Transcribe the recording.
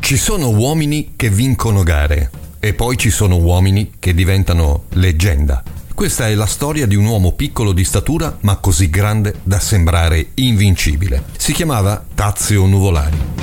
Ci sono uomini che vincono gare e poi ci sono uomini che diventano leggenda. Questa è la storia di un uomo piccolo di statura ma così grande da sembrare invincibile. Si chiamava Tazio Nuvolari.